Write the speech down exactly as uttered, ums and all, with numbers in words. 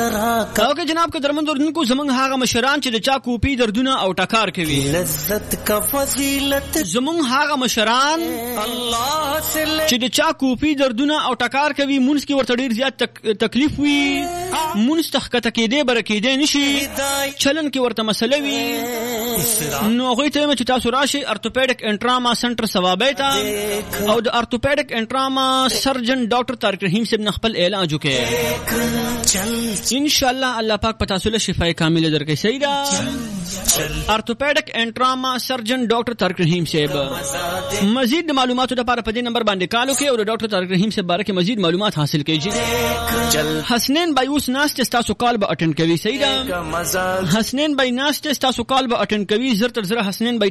اوکه جناب که درمند اردوونکو زمونږ هغه مشران چې د چا کوپی دردونه او ټکار کوي لذت کا فضیلت زمونږ هغه مشران الله سے چې د چا کوپی دردونه او ټکار کوي مونږ کې ورته ډیر زیات تک تکلیف وي مونږ تخکته کېدې برکېدې نشي چلن کې ورته مسله وي نو هغوی ته چې تاسو راشي ارتوپیډک انټراما سنټر ثوابه ته او د ارتوپیډک انټراما سرجن ډاکټر طارق رحیم صاحب نه خپل علاج وکړي ان شاء الله الله پاک پتا سول شفای کامل درکې صحیح ده ارتوپیډک انټراما سرجن ډاکټر طارق رحیم صاحب مزید معلوماتو لپاره په دې نمبر باندې کال وکړئ او د ډاکټر طارق رحیم صاحب باره کې مزید معلومات حاصل کړئ حسنین بای اوس ناست تاسو کال به اټینډ کوي صحیح ده حسنین بای ناست تاسو کال به اټینډ کوي زر تر زر حسنین بای